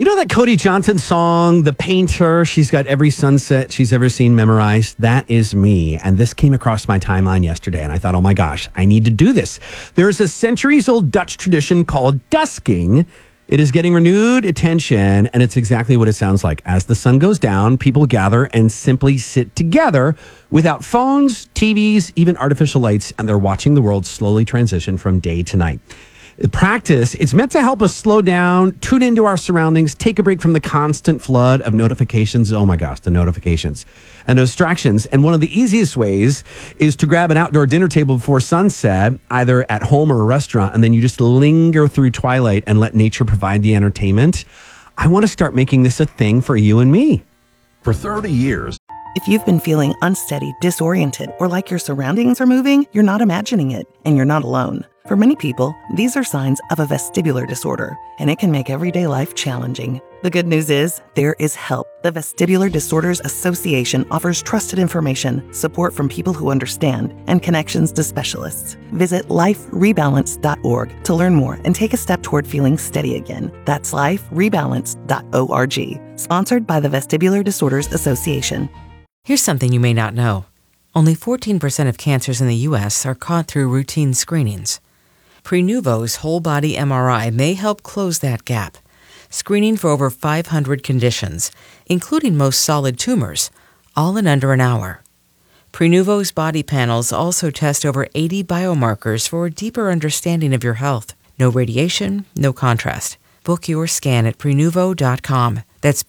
You know that Cody Johnson song, The Painter? She's got every sunset she's ever seen memorized. That is me. And this came across my timeline yesterday. And I thought, oh my gosh, I need to do this. There's a centuries-old Dutch tradition called dusking. It is getting renewed attention. And it's exactly what it sounds like. As the sun goes down, people gather and simply sit together without phones, TVs, even artificial lights. And they're watching the world slowly transition from day to night. Practice, it's meant to help us slow down, tune into our surroundings, take a break from the constant flood of notifications. Oh my gosh, the notifications and distractions. And one of the easiest ways is to grab an outdoor dinner table before sunset, either at home or a restaurant, and then you just linger through twilight and let nature provide the entertainment. I want to start making this a thing for you and me. For 30 years. If you've been feeling unsteady, disoriented, or like your surroundings are moving, you're not imagining it, and you're not alone. For many people, these are signs of a vestibular disorder, and it can make everyday life challenging. The good news is, there is help. The Vestibular Disorders Association offers trusted information, support from people who understand, and connections to specialists. Visit liferebalance.org to learn more and take a step toward feeling steady again. That's liferebalance.org. Sponsored by the Vestibular Disorders Association. Here's something you may not know. Only 14% of cancers in the U.S. are caught through routine screenings. Prenuvo's whole-body MRI may help close that gap, screening for over 500 conditions, including most solid tumors, all in under an hour. Prenuvo's body panels also test over 80 biomarkers for a deeper understanding of your health. No radiation, no contrast. Book your scan at Prenuvo.com. That's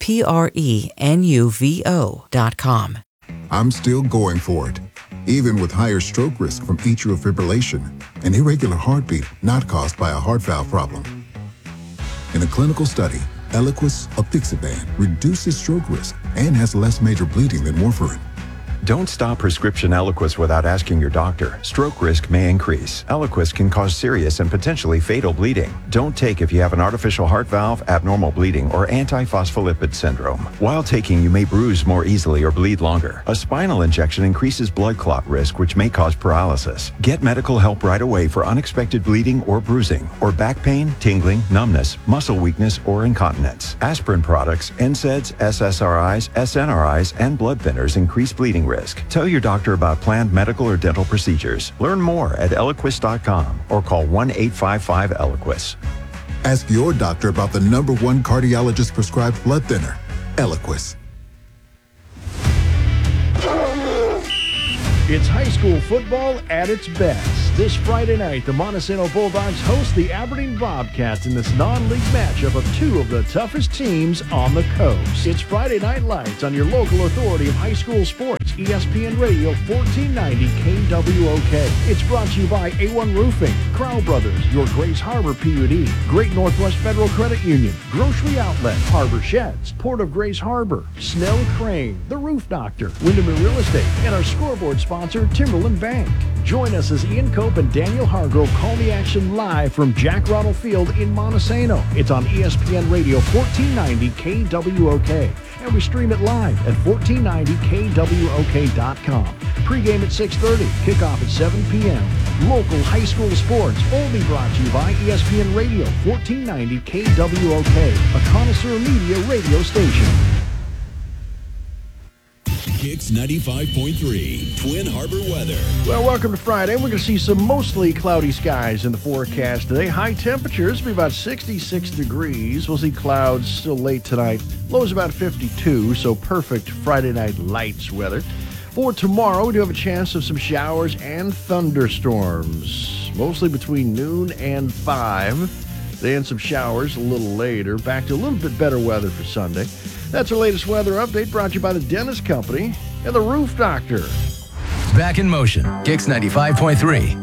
Prenuvo.com. I'm still going for it, even with higher stroke risk from atrial fibrillation, an irregular heartbeat not caused by a heart valve problem. In a clinical study, Eliquis apixaban reduces stroke risk and has less major bleeding than warfarin. Don't stop prescription Eliquis without asking your doctor. Stroke risk may increase. Eliquis can cause serious and potentially fatal bleeding. Don't take if you have an artificial heart valve, abnormal bleeding, or antiphospholipid syndrome. While taking, you may bruise more easily or bleed longer. A spinal injection increases blood clot risk, which may cause paralysis. Get medical help right away for unexpected bleeding or bruising, or back pain, tingling, numbness, muscle weakness, or incontinence. Aspirin products, NSAIDs, SSRIs, SNRIs, and blood thinners increase bleeding risk. Tell your doctor about planned medical or dental procedures. Learn more at Eliquis.com or call 1-855-ELIQUIS. Ask your doctor about the #1 cardiologist prescribed blood thinner, Eliquis. It's high school football at its best. This Friday night, the Montesano Bulldogs host the Aberdeen Bobcats in this non-league matchup of two of the toughest teams on the coast. It's Friday Night Lights on your local authority of high school sports, ESPN Radio 1490 KWOK. It's brought to you by A1 Roofing, Crowell Brothers, your Grace Harbor PUD, Great Northwest Federal Credit Union, Grocery Outlet, Harbor Sheds, Port of Grace Harbor, Snell Crane, The Roof Doctor, Windermere Real Estate, and our scoreboard sponsor, Timberland Bank. Join us as Ian Cope and Daniel Hargrove call the action live from Jack Ronald Field in Montesano. It's on ESPN Radio 1490 KWOK. And we stream it live at 1490kwok.com. Pre-game at 6:30, kickoff at 7 p.m. Local high school sports only brought to you by ESPN Radio 1490 KWOK, a connoisseur media radio station. Kicks 95.3, Twin Harbor weather. Well, welcome to Friday. We're going to see some mostly cloudy skies in the forecast today. High temperatures will be about 66 degrees. We'll see clouds still late tonight. Lows about 52, so perfect Friday night lights weather. For tomorrow, we do have a chance of some showers and thunderstorms, mostly between noon and 5. Then some showers a little later. Back to a little bit better weather for Sunday. That's our latest weather update brought to you by the Dentist Company and the Roof Doctor. Back in motion. Kicks 95.3.